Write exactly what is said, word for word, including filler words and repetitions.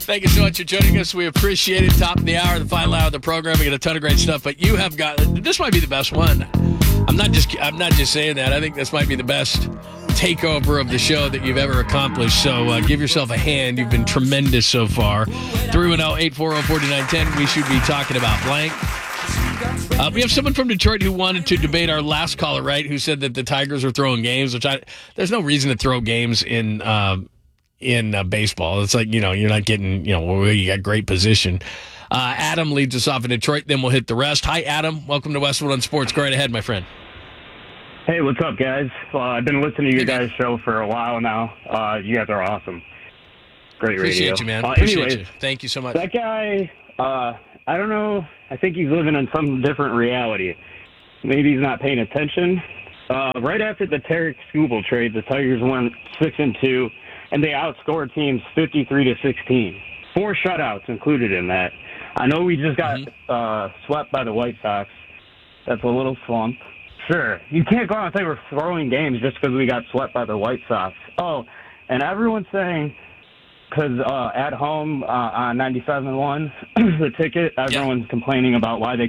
Thank you so much for joining us. We appreciate it. Top of the hour, the final hour of the program. We got a ton of great stuff, but you have got this might be the best one. I'm not just I'm not just saying that. I think this might be the best takeover of the show that you've ever accomplished. So uh, give yourself a hand. You've been tremendous so far. three one zero, eight four zero, four nine one zero. We should be talking about blank. Uh, we have someone from Detroit who wanted to debate our last caller, right? Who said that the Tigers are throwing games, which I there's no reason to throw games in uh, in uh, baseball. It's like, you know, you're not getting, you know, well, you got great position. Uh, Adam leads us off in Detroit, then we'll hit the rest. Hi, Adam. Welcome to Westwood on Sports. Go right ahead, my friend. Hey, what's up, guys? Uh, I've been listening to you guys' show for a while now. Uh, you guys are awesome. Great Appreciate radio. you, man. Uh, Appreciate anyways, you. Thank you so much. That guy, uh, I don't know. I think he's living in some different reality. Maybe he's not paying attention. Uh, right after the Tarek Skubal trade, the Tigers went six and two, and they outscored teams fifty-three to sixteen. Four shutouts included in that. I know we just got mm-hmm. uh, swept by the White Sox. That's a little slump. Sure. You can't go out and say we're throwing games just because we got swept by the White Sox. Oh, and everyone's saying, because uh, at home uh, on ninety-seven point one, the ticket, everyone's yeah. complaining about why they